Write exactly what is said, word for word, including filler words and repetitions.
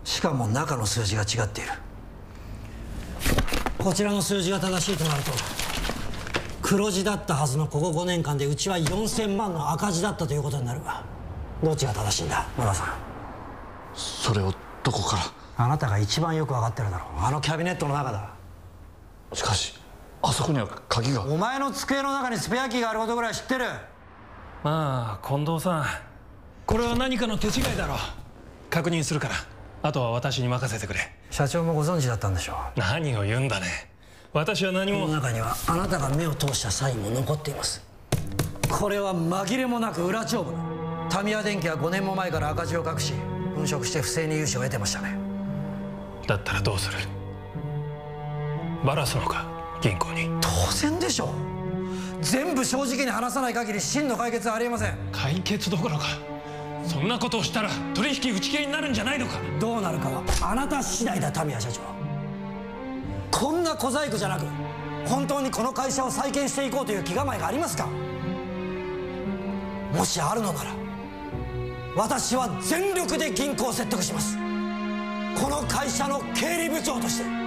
しかも中の数字が違っている。こちらの数字が正しいとなると、黒字だったはずのここごねんかんでうちはよんせんまんの赤字だったということになるが、どっちが正しいんだ野田さん。 それをどこから。 あなたが一番よく分かってるだろう。あのキャビネットの中だ。 しかしあそこには鍵が。 お前の机の中にスペアキーがあることぐらい知ってる。 まあ近藤さん、これは何かの手違いだろう。確認するから、あとは私に任せてくれ。 社長もご存知だったんでしょう。 何を言うんだね。私は何も。 この中にはあなたが目を通したサインも残っています。これは紛れもなく裏帳簿。タミヤ電機はごねんも前から赤字を隠し、粉飾して不正に融資を得てましたね。 だったらどうする。バラすのか銀行に。 当然でしょう。全部正直に話さない限り真の解決はありえません。 解決どころか、そんなことをしたら取引打ち切りになるんじゃないのか。 どうなるかはあなた次第だ。タミヤ社長、こんな小細工じゃなく本当にこの会社を再建していこうという気構えがありますか。もしあるのなら私は全力で銀行を説得します。この会社の経理部長として。